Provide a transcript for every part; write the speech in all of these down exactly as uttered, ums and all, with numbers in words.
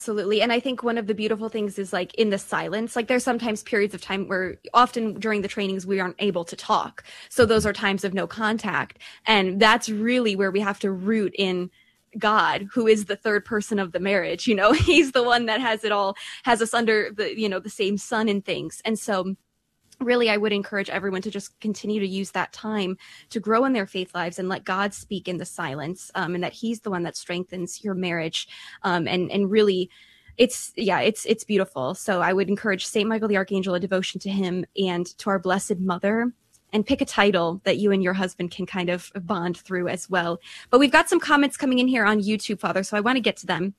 Absolutely. And I think one of the beautiful things is like in the silence, like there's sometimes periods of time where often during the trainings, we aren't able to talk. So those are times of no contact. And that's really where we have to root in God, who is the third person of the marriage. You know, he's the one that has it all, has us under the, you know, the same sun and things. And so really, I would encourage everyone to just continue to use that time to grow in their faith lives and let God speak in the silence, um, and that he's the one that strengthens your marriage. Um, and, and really, it's, yeah, it's, it's beautiful. So I would encourage Saint Michael the Archangel, a devotion to him and to our Blessed Mother, and pick a title that you and your husband can kind of bond through as well. But we've got some comments coming in here on YouTube, Father, so I want to get to them.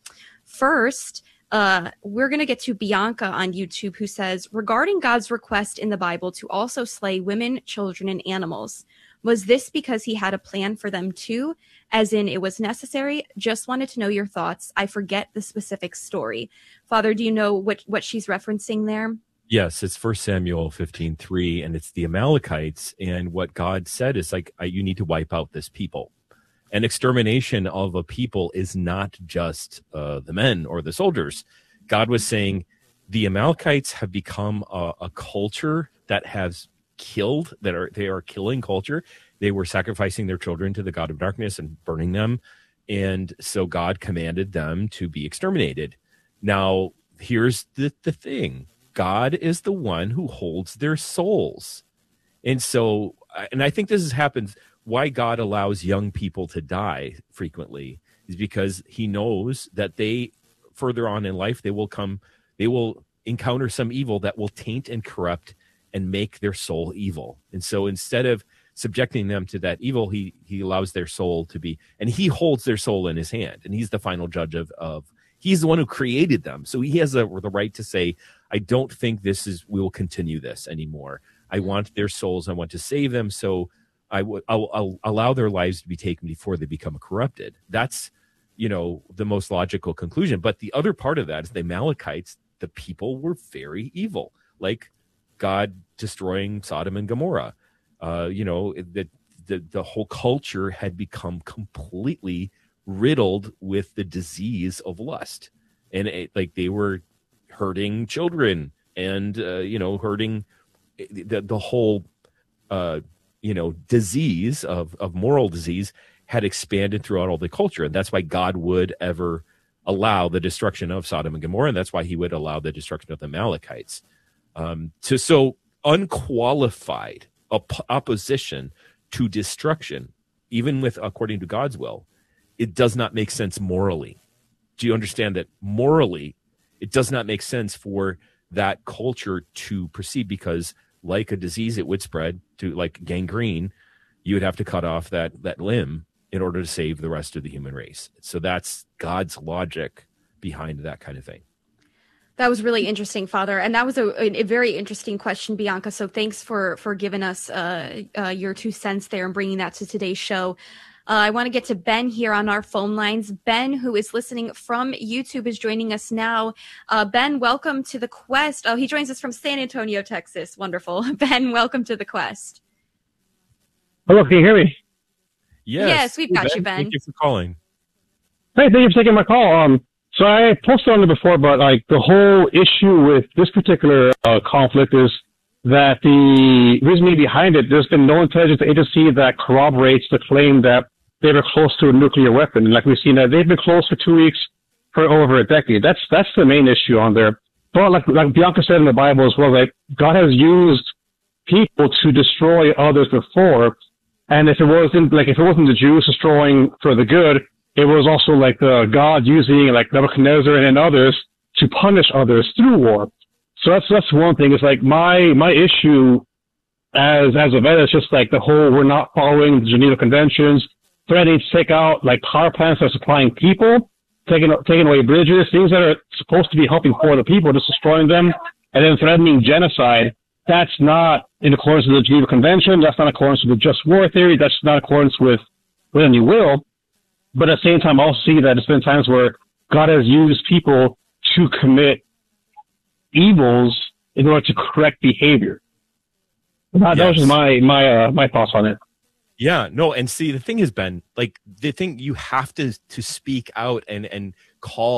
First, Uh, we're going to get to Bianca on YouTube, who says, regarding God's request in the Bible to also slay women, children, and animals, was this because he had a plan for them too? As in, it was necessary? Just wanted to know your thoughts. I forget the specific story. Father, do you know what, what she's referencing there? Yes, it's First Samuel fifteen three, and it's the Amalekites. And what God said is like, you need to wipe out this people. An extermination of a people is not just uh, the men or the soldiers. God was saying the Amalekites have become a, a culture that has killed, that are they are killing culture. They were sacrificing their children to the god of darkness and burning them. And so God commanded them to be exterminated. Now, here's the, the thing. God is the one who holds their souls. And so, and I think this has happened. Why God allows young people to die frequently is because he knows that they, further on in life, they will come, they will encounter some evil that will taint and corrupt and make their soul evil. And so instead of subjecting them to that evil, he he allows their soul to be, and he holds their soul in his hand, and he's the final judge of, of he's the one who created them. So he has a, the right to say, I don't think this is, we will continue this anymore. I want their souls. I want to save them. So I would, I'll, I'll allow their lives to be taken before they become corrupted. That's, you know, the most logical conclusion. But the other part of that is the Amalekites, the people were very evil, like God destroying Sodom and Gomorrah. Uh, you know, the, the, the whole culture had become completely riddled with the disease of lust. And it, like they were hurting children and, uh, you know, hurting the, the whole, uh, you know, disease of, of moral disease had expanded throughout all the culture. And that's why God would ever allow the destruction of Sodom and Gomorrah. And that's why he would allow the destruction of the Amalekites. Um, to so unqualified op- opposition to destruction, even with according to God's will, it does not make sense morally. Do you understand that morally, it does not make sense for that culture to proceed, because like a disease, it would spread to like gangrene. You would have to cut off that, that limb in order to save the rest of the human race. So that's God's logic behind that kind of thing. That was really interesting, Father. And that was a, a very interesting question, Bianca. So thanks for, for giving us uh, uh, your two cents there and bringing that to today's show. Uh, I want to get to Ben here on our phone lines. Ben, who is listening from YouTube, is joining us now. Uh, Ben, welcome to the Quest. Oh, he joins us from San Antonio, Texas. Wonderful. Ben, welcome to the Quest. Hello, can you hear me? Yes, yes we've got Ben, you, Ben. Thank you for calling. Hey, thank you for taking my call. Um, so I posted on it before, but like the whole issue with this particular uh, conflict is that the reasoning behind it, there's been no intelligence agency that corroborates the claim that they were close to a nuclear weapon. Like we've seen that they've been close for two weeks for over a decade. That's that's the main issue on there. But like like Bianca said in the Bible as well, like God has used people to destroy others before, and if it wasn't like if it wasn't the Jews destroying for the good, it was also like the God using like Nebuchadnezzar and others to punish others through war. So that's that's one thing. It's like my my issue as as a vet is just like the whole we're not following the Geneva Conventions, threatening to take out like power plants that are supplying people, taking taking away bridges, things that are supposed to be helping poor the people, just destroying them, and then threatening genocide. That's not in accordance with the Geneva Convention. That's not in accordance with the just war theory. That's not in accordance with with any will. But at the same time, I also see that there's been times where God has used people to commit evils in order to correct behavior. That, yes. that was just my my uh, my thoughts on it. Yeah, no, and see, the thing has been like the thing you have to to speak out and and call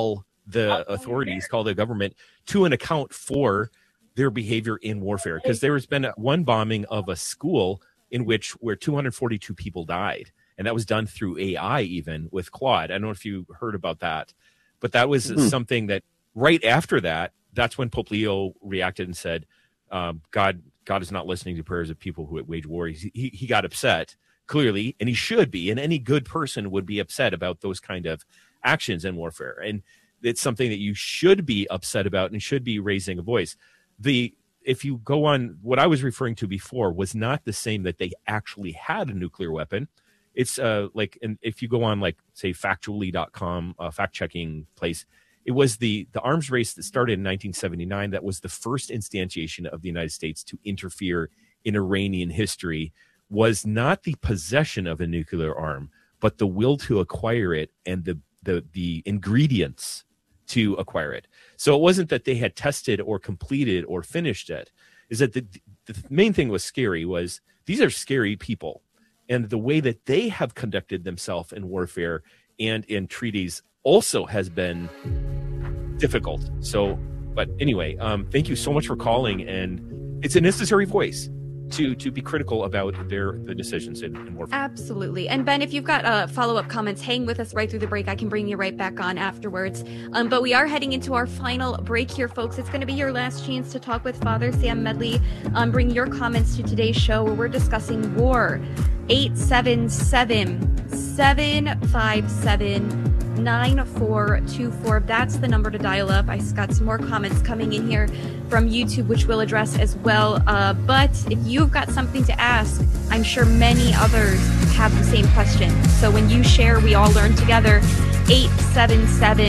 the authorities, call the government to an account for their behavior in warfare. Because there has been one bombing of a school in which where two hundred forty-two people died. And that was done through A I, even with Claude. I don't know if you heard about that, but that was mm-hmm. something that right after that, that's when Pope Leo reacted and said, um, God, God is not listening to prayers of people who wage war. He, he, he got upset, clearly, and he should be. And any good person would be upset about those kind of actions in warfare. And it's something that you should be upset about and should be raising a voice. The If you go on, what I was referring to before was not the same that they actually had a nuclear weapon. It's uh, like, and if you go on, like, say, factually dot com, a fact-checking place, it was the, the arms race that started in nineteen seventy-nine that was the first instantiation of the United States to interfere in Iranian history, was not the possession of a nuclear arm, but the will to acquire it and the, the, the ingredients to acquire it. So it wasn't that they had tested or completed or finished it. Is that the, the main thing was scary was these are scary people. And the way that they have conducted themselves in warfare and in treaties also has been difficult. So, but anyway, um, thank you so much for calling. And it's a necessary voice to to be critical about their the decisions in, in warfare. Absolutely. And Ben, if you've got uh, follow-up comments, hang with us right through the break. I can bring you right back on afterwards. Um, but we are heading into our final break here, folks. It's going to be your last chance to talk with Father Sam Medley. Um, bring your comments to today's show where we're discussing war. eight seven seven, seven five seven, nine four two four. That's the number to dial up. I got some more comments coming in here from YouTube, which we'll address as well. Uh, but if you've got something to ask, I'm sure many others have the same question. So when you share, we all learn together. eight seven seven,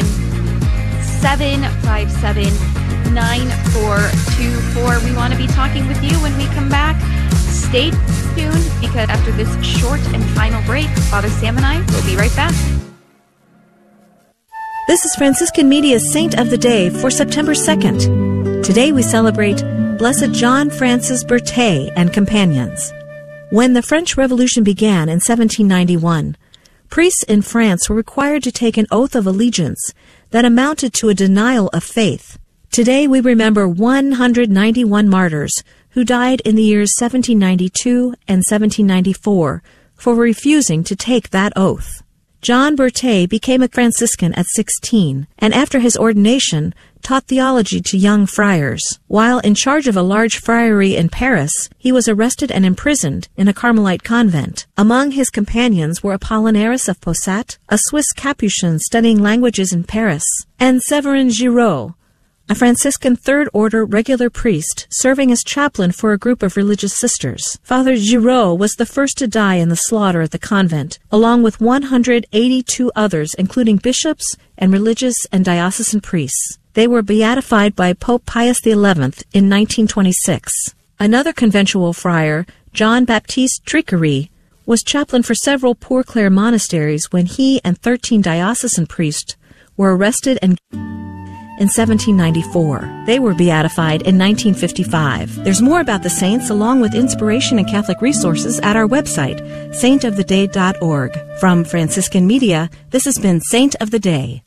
seven five seven, nine four two four. We want to be talking with you when we come back. Stay tuned, because after this short and final break, Father Sam and I will be right back. This is Franciscan Media's Saint of the Day for September second. Today we celebrate Blessed John Francis Berthet and companions. When the French Revolution began in seventeen ninety-one, priests in France were required to take an oath of allegiance that amounted to a denial of faith. Today we remember one hundred ninety-one martyrs who died in the years seventeen ninety-two and seventeen ninety-four for refusing to take that oath. John Berthet became a Franciscan at sixteen, and after his ordination, taught theology to young friars. While in charge of a large friary in Paris, he was arrested and imprisoned in a Carmelite convent. Among his companions were Apollinaris of Possat, a Swiss Capuchin studying languages in Paris, and Séverin Giraud, a Franciscan Third Order regular priest serving as chaplain for a group of religious sisters. Father Giraud was the first to die in the slaughter at the convent, along with one hundred eighty-two others, including bishops and religious and diocesan priests. They were beatified by Pope Pius the eleventh in nineteen twenty-six. Another conventual friar, John Baptiste Triquerie, was chaplain for several Poor Clare monasteries when he and thirteen diocesan priests were arrested and in seventeen ninety-four. They were beatified in nineteen fifty-five. There's more about the saints along with inspiration and Catholic resources at our website, saint of the day dot org. From Franciscan Media, this has been Saint of the Day.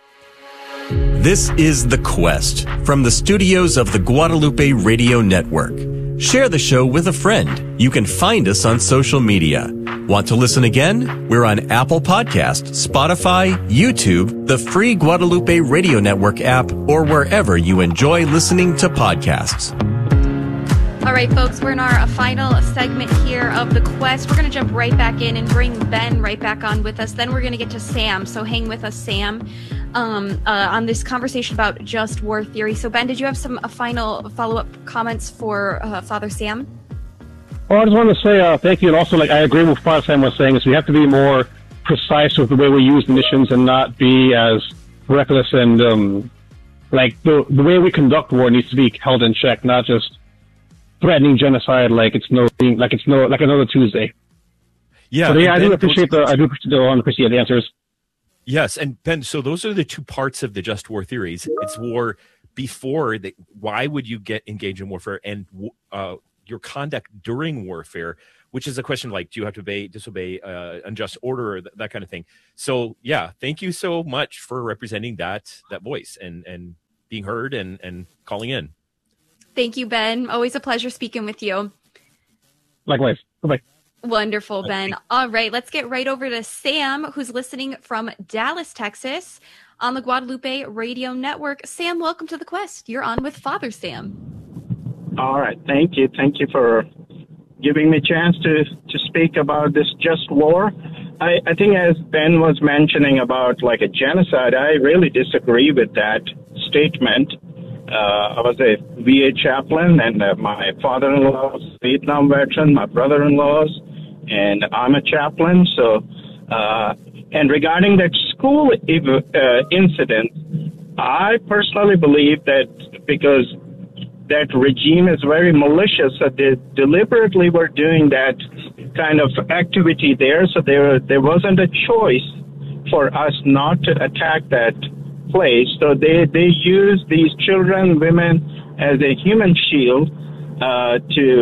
This is The Quest from the studios of the Guadalupe Radio Network. Share the show with a friend. You can find us on social media. Want to listen again? We're on Apple Podcast, Spotify, YouTube, the free Guadalupe Radio Network app, or wherever you enjoy listening to podcasts. All right, folks, we're in our final segment here of The Quest. We're going to jump right back in and bring Ben right back on with us. Then we're going to get to Sam, so hang with us, Sam, um, uh, on this conversation about just war theory. So, Ben, did you have some uh, final follow-up comments for uh, Father Sam? Well, I just wanted to say uh, thank you, and also, like, I agree with what Father Sam was saying, is we have to be more precise with the way we use munitions and not be as reckless, and, um, like, the, the way we conduct war needs to be held in check, not just threatening genocide like it's no like it's no like another Tuesday. Yeah, so, yeah, I Ben, do appreciate those, the I do appreciate the answers. Yes, and Ben, so those are the two parts of the just war theories. It's war before the, why would you get engaged in warfare, and uh, your conduct during warfare, which is a question like, do you have to obey, disobey uh, unjust order, or th- that kind of thing. So yeah, thank you so much for representing that that voice and and being heard and and calling in. Thank you, Ben. Always a pleasure speaking with you. Likewise. Bye-bye. Wonderful, Ben. All right, let's get right over to Sam, who's listening from Dallas, Texas, on the Guadalupe Radio Network. Sam, welcome to the Quest. You're on with Father Sam. All right, thank you. Thank you for giving me a chance to, to speak about this just war. I, I think as Ben was mentioning about like a genocide, I really disagree with that statement. Uh, I was a V A chaplain, and uh, my father-in-law was a Vietnam veteran, my brother-in-law's, and I'm a chaplain. So, uh, and regarding that school uh, incident, I personally believe that because that regime is very malicious, that they deliberately were doing that kind of activity there. So there, there wasn't a choice for us not to attack that place. So they, they use these children, women as a human shield uh, to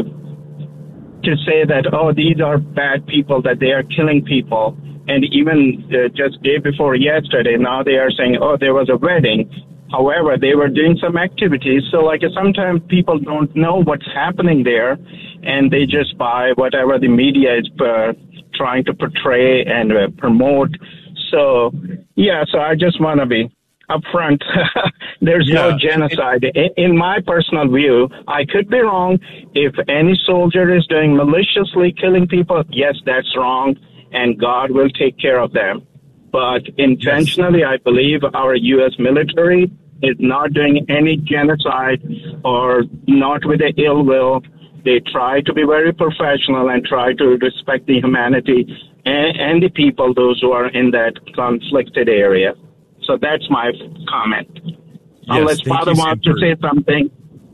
to say that, oh, these are bad people, that they are killing people. And even uh, just day before yesterday, now they are saying, oh, there was a wedding. However, they were doing some activities. So like sometimes people don't know what's happening there, and they just buy whatever the media is uh, trying to portray and uh, promote. So, yeah, so I just want to be upfront. There's yeah. no genocide. In, in my personal view, I could be wrong. If any soldier is doing maliciously killing people, yes, that's wrong, and God will take care of them. But intentionally, yes. I believe our U S military is not doing any genocide or not with the ill will. They try to be very professional and try to respect the humanity and, and the people, those who are in that conflicted area. So that's my comment. Yes, unless Father wants to say something.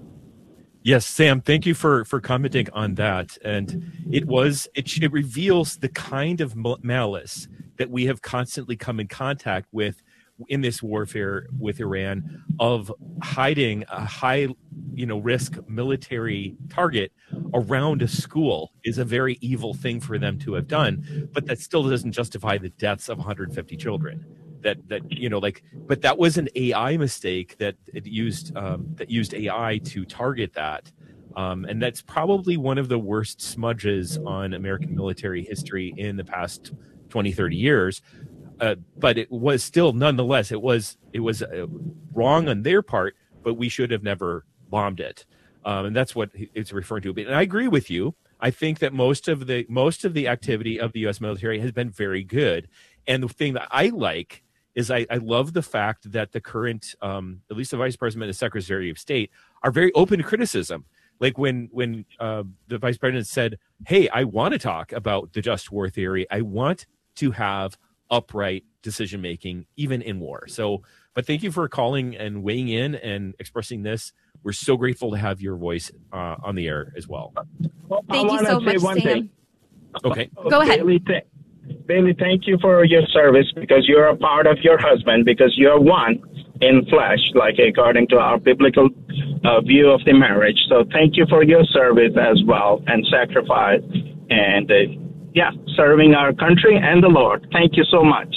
Yes, Sam, thank you for, for commenting on that. And it was, it, it reveals the kind of malice that we have constantly come in contact with in this warfare with Iran, of hiding a high, you know, risk military target around a school is a very evil thing for them to have done. But that still doesn't justify the deaths of one hundred fifty children. That, that you know, like, but that was an A I mistake that it used um, that used A I to target that, um, and that's probably one of the worst smudges on American military history in the past twenty, thirty years. Uh, but it was still, nonetheless, it was it was uh, wrong on their part, but we should have never bombed it, um, and that's what it's referring to. And I agree with you. I think that most of the most of the activity of the U S military has been very good, and the thing that I like is I, I love the fact that the current, um, at least the Vice President and the Secretary of State, are very open to criticism. Like when when uh, the Vice President said, hey, I want to talk about the just war theory. I want to have upright decision-making, even in war. So, but thank you for calling and weighing in and expressing this. We're so grateful to have your voice uh, on the air as well. well thank you so much, Sam. Thing. Okay. Go ahead. Bailey, th- Bailey, thank you for your service, because you're a part of your husband, because you're one in flesh, like according to our biblical uh, view of the marriage. So thank you for your service as well and sacrifice and, uh, yeah, serving our country and the Lord. Thank you so much.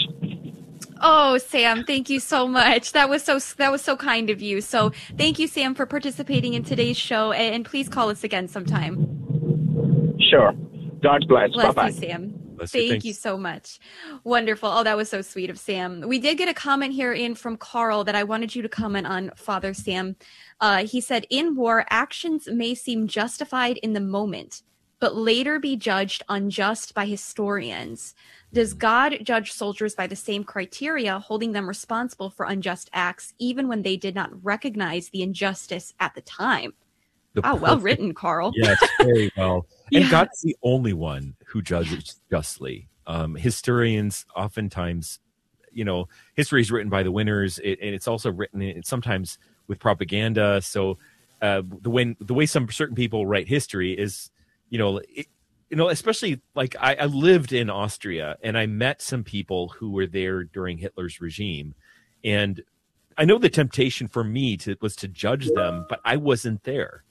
Oh, Sam, thank you so much. That was so that was so kind of you. So thank you, Sam, for participating in today's show, and please call us again sometime. Sure. God bless. Bless Bye-bye. you, Sam. Bless you. Thank Thanks. you so much. Wonderful. Oh, that was so sweet of Sam. We did get a comment here in from Carl that I wanted you to comment on, Father Sam. Uh, he said, in war, actions may seem justified in the moment, but later be judged unjust by historians. Does God judge soldiers by the same criteria, holding them responsible for unjust acts, even when they did not recognize the injustice at the time? The Wow, well written, Carl. Yes, very well. And Yeah. God's the only one who judges justly. Um, historians oftentimes, you know, history is written by the winners, it, and it's also written in, sometimes with propaganda. So uh, the way the way some certain people write history is, you know, it, you know, especially like I, I lived in Austria, and I met some people who were there during Hitler's regime, and I know the temptation for me to was to judge them, but I wasn't there.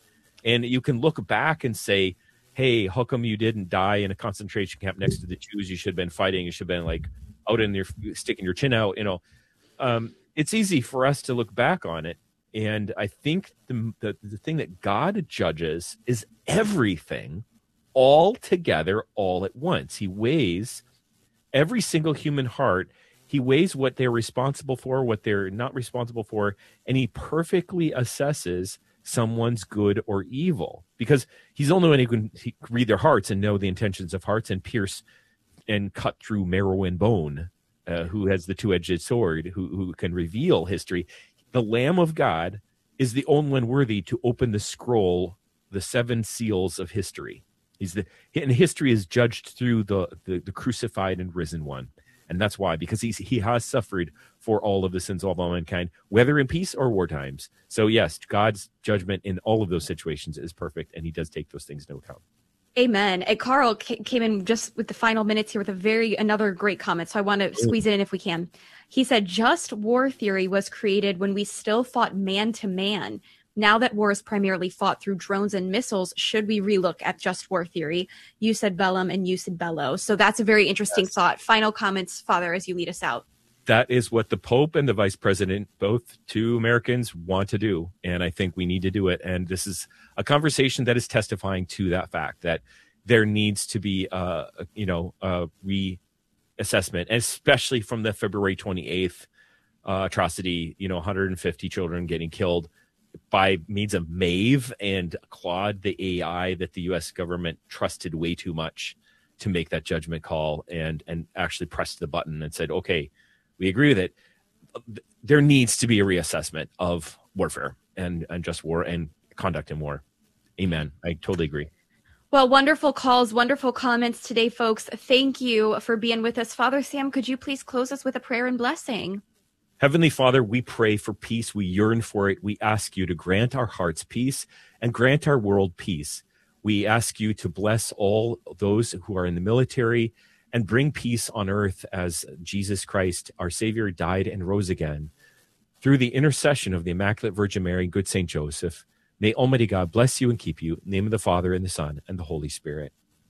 And you can look back and say, hey, how come you didn't die in a concentration camp next to the Jews? You should have been fighting. You should have been like out in your, sticking your chin out, you know. Um, it's easy for us to look back on it. And I think the, the, the thing that God judges is everything all together, all at once. He weighs every single human heart. He weighs what they're responsible for, what they're not responsible for, and he perfectly assesses someone's good or evil, because he's the only one who can read their hearts and know the intentions of hearts and pierce and cut through marrow and bone, uh, who has the two-edged sword, who, who can reveal history. The Lamb of God is the only one worthy to open the scroll, the seven seals of history. He's the and history is judged through the, the, the crucified and risen one. And that's why, because he's, he has suffered for all of the sins of all mankind, whether in peace or war times. So yes, God's judgment in all of those situations is perfect, and he does take those things into account. Amen. And Carl came in just with the final minutes here with a very, another great comment. So I want to squeeze it in if we can. He said, just war theory was created when we still fought man to man. Now that war is primarily fought through drones and missiles, should we relook at just war theory? You said bellum and you said bellow. So that's a very interesting yes. thought. Final comments, Father, as you lead us out. That is what the Pope and the Vice President, both two Americans, want to do. And I think we need to do it. And this is a conversation that is testifying to that fact, that there needs to be, uh, you know, a reassessment, especially from the February twenty-eighth uh, atrocity, you know, one hundred fifty children getting killed by means of Maeve and Claude, the A I that the U S government trusted way too much to make that judgment call, and, and actually pressed the button and said, okay, we agree with it. There needs to be a reassessment of warfare and, and just war and conduct in war. Amen. I totally agree. Well, wonderful calls, wonderful comments today, folks. Thank you for being with us. Father Sam, could you please close us with a prayer and blessing? Heavenly Father, we pray for peace. We yearn for it. We ask you to grant our hearts peace and grant our world peace. We ask you to bless all those who are in the military and bring peace on earth as Jesus Christ, our Savior, died and rose again. Through the intercession of the Immaculate Virgin Mary and good Saint Joseph, may Almighty God bless you and keep you. In the name of the Father, and the Son, and the Holy Spirit.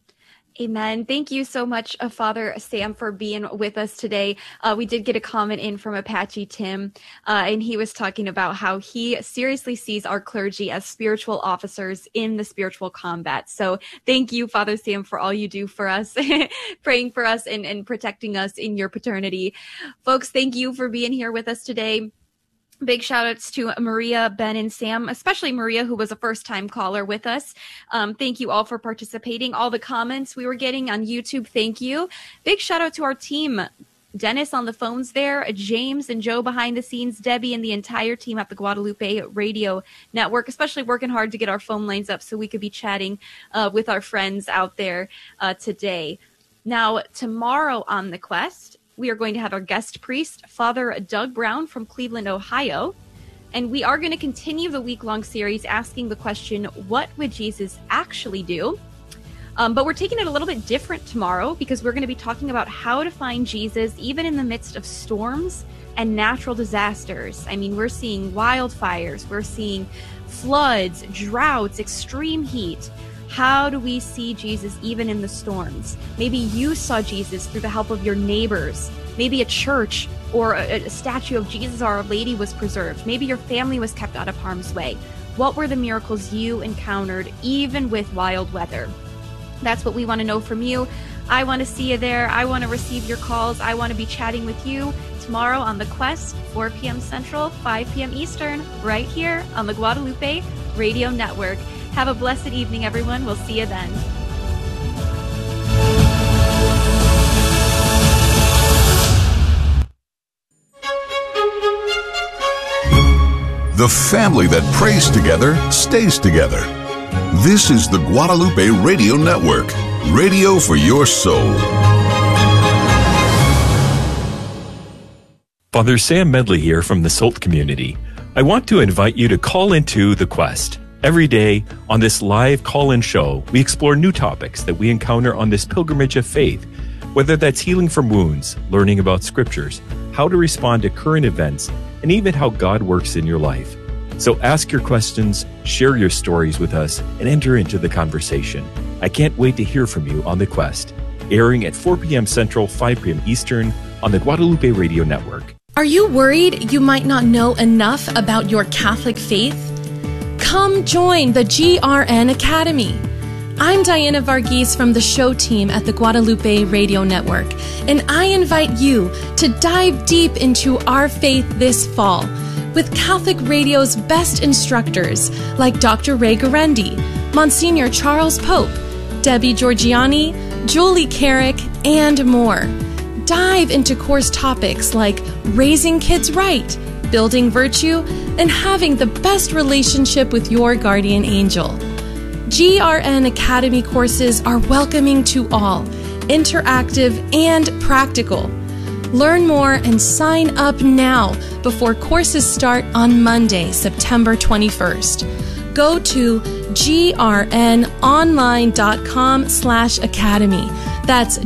Amen. Thank you so much, uh, Father Sam, for being with us today. Uh, we did get a comment in from Apache Tim, uh, and he was talking about how he seriously sees our clergy as spiritual officers in the spiritual combat. So thank you, Father Sam, for all you do for us, praying for us and, and protecting us in your paternity. Folks, thank you for being here with us today. Big shout outs to Maria, Ben, and Sam, especially Maria, who was a first time caller with us. Um, thank you all for participating. All the comments we were getting on YouTube, thank you. Big shout out to our team. Dennis on the phones there, James and Joe behind the scenes, Debbie and the entire team at the Guadalupe Radio Network, especially working hard to get our phone lines up so we could be chatting uh, with our friends out there uh, today. Now, tomorrow on The Quest, we are going to have our guest priest, Father Doug Brown from Cleveland, Ohio. And we are going to continue the week-long series asking the question, what would Jesus actually do? Um, but we're taking it a little bit different tomorrow, because we're going to be talking about how to find Jesus even in the midst of storms and natural disasters. I mean, we're seeing wildfires, we're seeing floods, droughts, extreme heat. How do we see Jesus even in the storms? Maybe you saw Jesus through the help of your neighbors. Maybe a church or a, a statue of Jesus or Our Lady was preserved. Maybe your family was kept out of harm's way. What were the miracles you encountered even with wild weather? That's what we want to know from you. I want to see you there. I want to receive your calls. I want to be chatting with you tomorrow on The Quest, four p.m. Central, five p.m. Eastern, right here on the Guadalupe Radio Network. Have a blessed evening, everyone. We'll see you then. The family that prays together stays together. This is the Guadalupe Radio Network, radio for your soul. Father Sam Medley here from the Salt community. I want to invite you to call into The Quest. Every day on this live call-in show, we explore new topics that we encounter on this pilgrimage of faith, whether that's healing from wounds, learning about scriptures, how to respond to current events, and even how God works in your life. So ask your questions, share your stories with us, and enter into the conversation. I can't wait to hear from you on The Quest, airing at four p.m. Central, five p.m. Eastern on the Guadalupe Radio Network. Are you worried you might not know enough about your Catholic faith? Come join the G R N Academy. I'm Diana Varghese from the show team at the Guadalupe Radio Network, and I invite you to dive deep into our faith this fall with Catholic Radio's best instructors like Doctor Ray Guarendi, Monsignor Charles Pope, Debbie Georgiani, Julie Carrick, and more. Dive into course topics like raising kids right, building virtue, and having the best relationship with your guardian angel. G R N Academy courses are welcoming to all, interactive and practical. Learn more and sign up now before courses start on Monday, September twenty-first. Go to grnonline.com slash academy. That's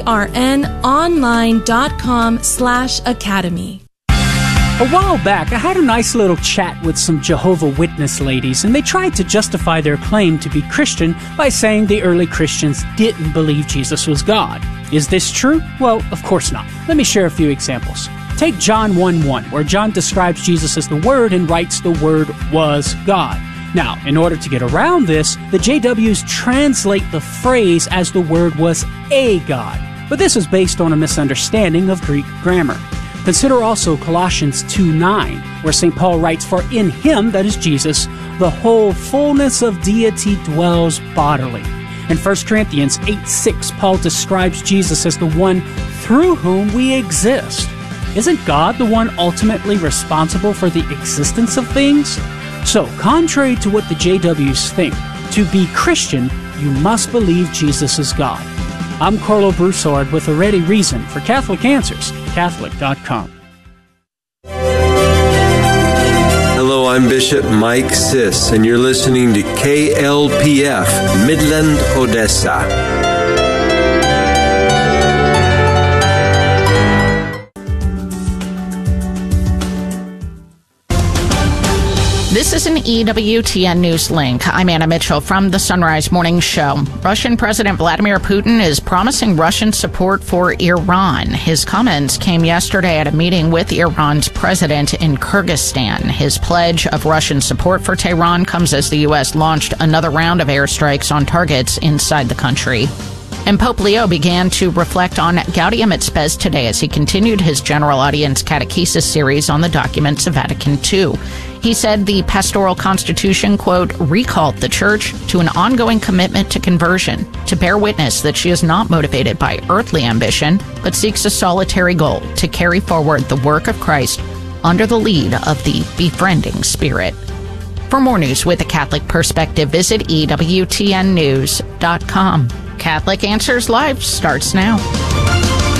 grnonline.com slash academy. A while back, I had a nice little chat with some Jehovah Witness ladies, and they tried to justify their claim to be Christian by saying the early Christians didn't believe Jesus was God. Is this true? Well, of course not. Let me share a few examples. Take John one one, where John describes Jesus as the Word and writes the Word was God. Now, in order to get around this, the J Ws translate the phrase as the Word was a God. But this is based on a misunderstanding of Greek grammar. Consider also Colossians two nine, where Saint Paul writes, "For in him," that is Jesus, "the whole fullness of deity dwells bodily." In First Corinthians eight six, Paul describes Jesus as the one through whom we exist. Isn't God the one ultimately responsible for the existence of things? So, contrary to what the J Ws think, to be Christian, you must believe Jesus is God. I'm Carlo Broussard with a ready reason for Catholic Answers, Catholic dot com. Hello, I'm Bishop Mike Siss, and you're listening to K L P F, Midland, Odessa. This is an E W T N News Link. I'm Anna Mitchell from the Sunrise Morning Show. Russian President Vladimir Putin is promising Russian support for Iran. His comments came yesterday at a meeting with Iran's president in Kyrgyzstan. His pledge of Russian support for Tehran comes as the U S launched another round of airstrikes on targets inside the country. And Pope Leo began to reflect on Gaudium et Spes today as he continued his general audience catechesis series on the documents of Vatican Two. He said the pastoral constitution, quote, recalled the Church to an ongoing commitment to conversion, to bear witness that she is not motivated by earthly ambition, but seeks a solitary goal to carry forward the work of Christ under the lead of the befriending Spirit. For more news with a Catholic perspective, visit E W T N news dot com. Catholic Answers Live starts now.